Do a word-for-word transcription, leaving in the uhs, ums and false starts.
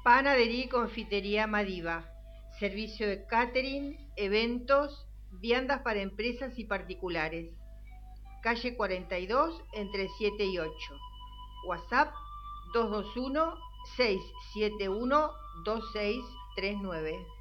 Panadería y confitería Madiva. Servicio de catering, eventos, viandas para empresas y particulares. Calle cuarenta y dos, entre siete y ocho. WhatsApp dos dos uno, seis siete uno, dos seis tres nueve.